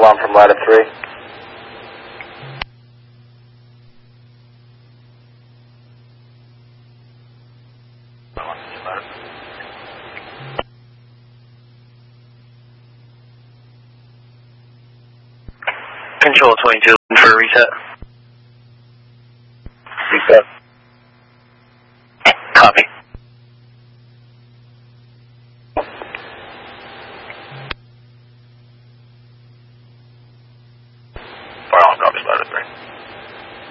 alarm from ladder 3. Control 22 for a reset.